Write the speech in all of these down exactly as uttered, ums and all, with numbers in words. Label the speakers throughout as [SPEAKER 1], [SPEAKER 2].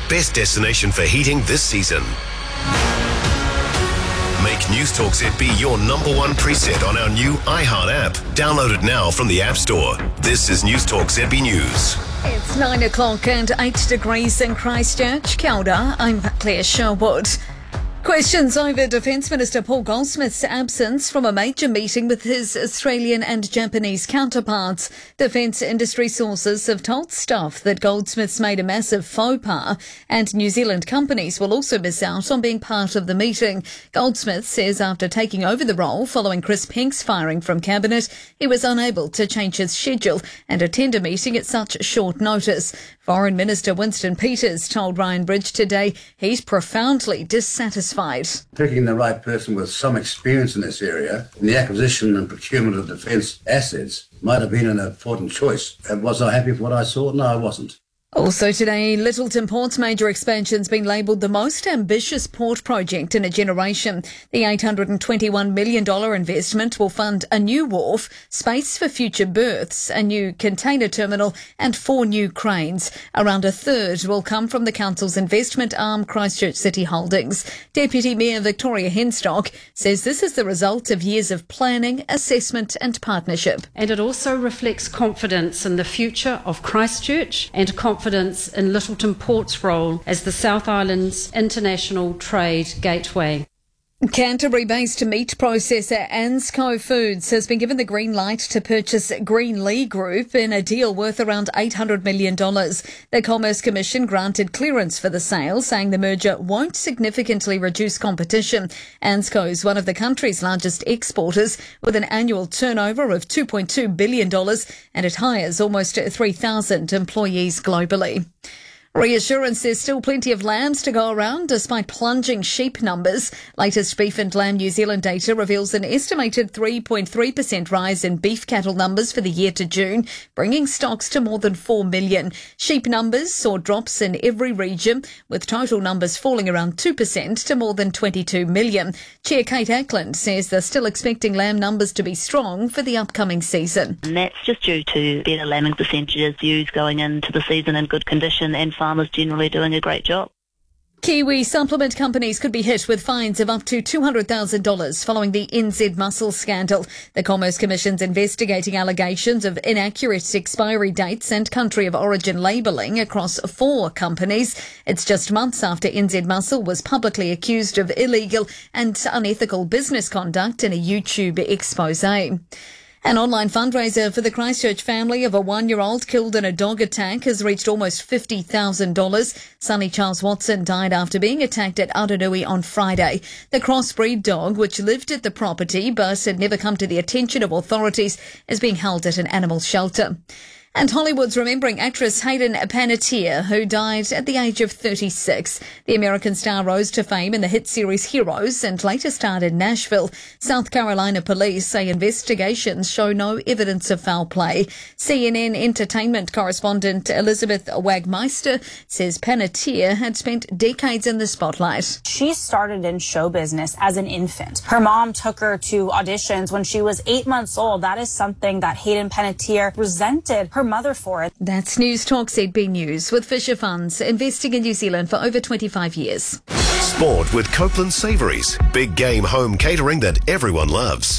[SPEAKER 1] best destination for heating this season. Make Newstalk Z B your number one preset on our new iHeart app. Download it now from the App Store. This is Newstalk Z B News.
[SPEAKER 2] It's nine o'clock and eight degrees in Christchurch. Kia ora, I'm Claire Sherwood. Questions over Defence Minister Paul Goldsmith's absence from a major meeting with his Australian and Japanese counterparts. Defence industry sources have told Stuff that Goldsmith's made a massive faux pas and New Zealand companies will also miss out on being part of the meeting. Goldsmith says after taking over the role following Chris Pink's firing from Cabinet, he was unable to change his schedule and attend a meeting at such short notice. Foreign Minister Winston Peters told Ryan Bridge today he's profoundly dissatisfied.
[SPEAKER 3] Picking the right person with some experience in this area, in the acquisition and procurement of defence assets, might have been an important choice. And was I happy with what I saw? No, I wasn't.
[SPEAKER 2] Also today, Littleton Port's major expansion's been labelled the most ambitious port project in a generation. The eight hundred twenty-one million dollars investment will fund a new wharf, space for future berths, a new container terminal and four new cranes. Around a third will come from the council's investment arm, Christchurch City Holdings. Deputy Mayor Victoria Henstock says this is the result of years of planning, assessment and partnership.
[SPEAKER 4] And it also reflects confidence in the future of Christchurch and confidence confidence in Littleton Port's role as the South Island's international trade gateway.
[SPEAKER 2] Canterbury-based meat processor Ansco Foods has been given the green light to purchase Greenlee Group in a deal worth around eight hundred million dollars. The Commerce Commission granted clearance for the sale, saying the merger won't significantly reduce competition. Ansco is one of the country's largest exporters, with an annual turnover of two point two billion dollars, and it hires almost three thousand employees globally. Reassurance there's still plenty of lambs to go around despite plunging sheep numbers. Latest Beef and Lamb New Zealand data reveals an estimated three point three percent rise in beef cattle numbers for the year to June, bringing stocks to more than four million. Sheep numbers saw drops in every region, with total numbers falling around two percent to more than twenty-two million. Chair Kate Ackland says they're still expecting lamb numbers to be strong for the upcoming season.
[SPEAKER 5] And that's just due to better lambing percentages, ewes going into the season in good condition and farmers generally doing a great job.
[SPEAKER 2] Kiwi supplement companies could be hit with fines of up to two hundred thousand dollars following the N Z Muscle scandal. The Commerce Commission's investigating allegations of inaccurate expiry dates and country of origin labelling across four companies. It's just months after N Z Muscle was publicly accused of illegal and unethical business conduct in a YouTube expose. An online fundraiser for the Christchurch family of a one-year-old killed in a dog attack has reached almost fifty thousand dollars. Sonny Charles Watson died after being attacked at Aranui on Friday. The crossbreed dog, which lived at the property but had never come to the attention of authorities, is being held at an animal shelter. And Hollywood's remembering actress Hayden Panettiere, who died at the age of thirty-six. The American star rose to fame in the hit series Heroes and later starred in Nashville. South Carolina police say investigations show no evidence of foul play. C N N entertainment correspondent Elizabeth Wagmeister says Panettiere had spent decades in the spotlight.
[SPEAKER 6] She started in show business as an infant. Her mom took her to auditions when she was eight months old. That is something that Hayden Panettiere resented her mother for it.
[SPEAKER 2] That's Newstalk Z B News with Fisher Funds, investing in New Zealand for over twenty-five years.
[SPEAKER 1] Sport with Copeland Savouries. Big game home catering that everyone loves.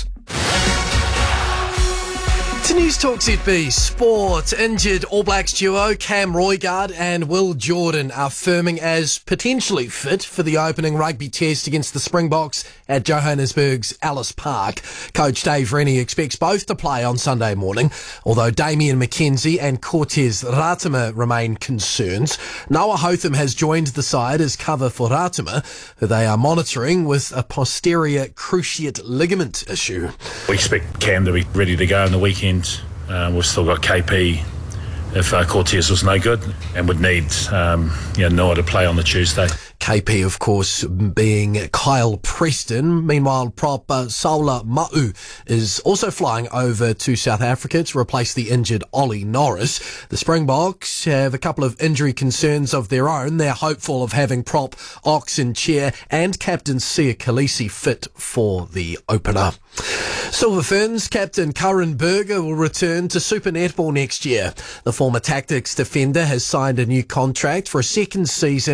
[SPEAKER 7] To Newstalk Z B Sport, injured All Blacks duo Cam Roigard and Will Jordan are firming as potentially fit for the opening rugby test against the Springboks at Johannesburg's Ellis Park. Coach Dave Rennie expects both to play on Sunday morning, although Damian McKenzie and Cortez Ratama remain concerns. Noah Hotham has joined the side as cover for Ratama, who they are monitoring with a posterior cruciate ligament issue.
[SPEAKER 8] We expect Cam to be ready to go on the weekend. Uh, we've still got K P if uh, Cortez was no good, and would need um, you know, Noah to play on the Tuesday.
[SPEAKER 7] K P, of course, being Kyle Preston. Meanwhile, prop uh, Saula Ma'u is also flying over to South Africa to replace the injured Ollie Norris. The Springboks have a couple of injury concerns of their own. They're hopeful of having prop Oxen Chair and captain Sia Khaleesi fit for the opener. Silver Ferns captain Curran Berger will return to Super Netball next year. The former Tactics defender has signed a new contract for a second season